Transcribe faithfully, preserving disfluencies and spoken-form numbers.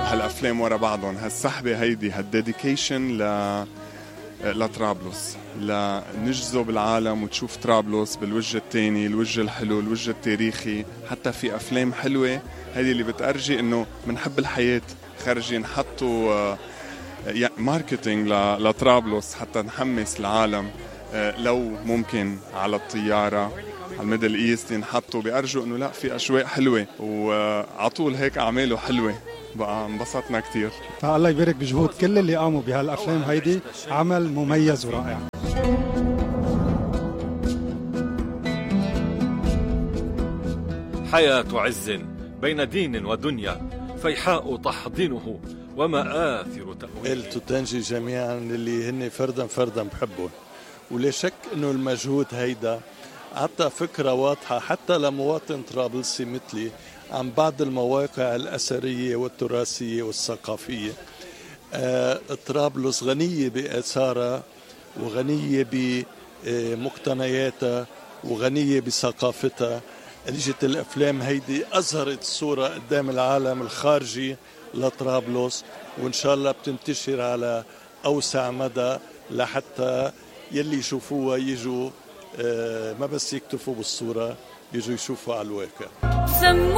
هالأفلام ورا بعضهم. هالسحبة هيدي هالديديكيشن ل لطرابلس، لنجذب العالم وتشوف طرابلس بالوجه التاني، الوجه الحلو، الوجه التاريخي. حتى في أفلام حلوة هذه اللي بتأرجي إنه منحب الحياة، خارجين حطوا ماركتينج لطرابلس حتى نحمس العالم. لو ممكن على الطيارة على الميدل ايست ينحطوا، بيأرجوا إنه لا في أشواق حلوة، وعطول هيك أعماله حلوة. بقى انبسطنا كتير. فالله يبارك بجهود كل اللي قاموا بهالأفلام هيدي، عمل مميز ورائع. حياة عز بين دين ودنيا، فيحاء تحضنه ومآثر تأويله. التوتنجي جميعا اللي هن فردا فردا بحبهم، ولا شك انه المجهود هيدا عطى فكرة واضحة حتى لمواطن طرابلسي مثلي عن بعض المواقع الأثرية والتراثية والثقافية. آه، طرابلس غنية بآثارها وغنية بمقتنياتها وغنية بثقافتها. اجت الأفلام هيدي أظهرت صورة قدام العالم الخارجي لطرابلس، وإن شاء الله بتنتشر على أوسع مدى لحتى يلي يشوفوها يجوا آه، ما بس يكتفوا بالصورة، يجوا يشوفوا على الواقع.